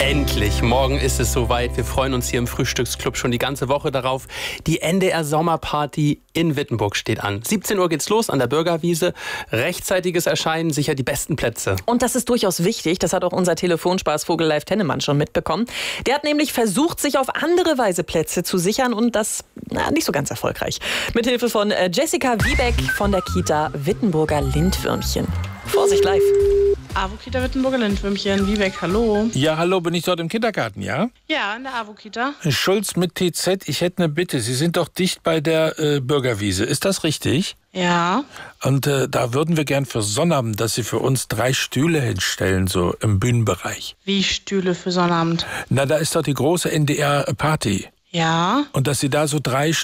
Endlich, morgen ist es soweit. Wir freuen uns hier im Frühstücksclub schon die ganze Woche darauf. Die NDR-Sommerparty in Wittenburg steht an. 17 Uhr geht's los an der Bürgerwiese. Rechtzeitiges Erscheinen, sicher die besten Plätze. Und das ist durchaus wichtig. Das hat auch unser Telefonspaßvogel Live Tennemann schon mitbekommen. Der hat nämlich versucht, sich auf andere Weise Plätze zu sichern und das nicht so ganz erfolgreich. Mithilfe von Jessica Wiebeck von der Kita Wittenburger Lindwürmchen. Vorsicht live. AWO-Kita Wittenburger Lindwürmchen, Wiebeck, hallo. Ja, hallo, bin ich dort im Kindergarten, ja? Ja, in der AWO-Kita. Schulz mit TZ, ich hätte eine Bitte. Sie sind doch dicht bei der Bürgerwiese, ist das richtig? Ja. Und da würden wir gern für Sonnabend, dass Sie für uns 3 Stühle hinstellen, so im Bühnenbereich. Wie Stühle für Sonnabend? Na, da ist doch die große NDR-Party. Ja. Und dass Sie da so 3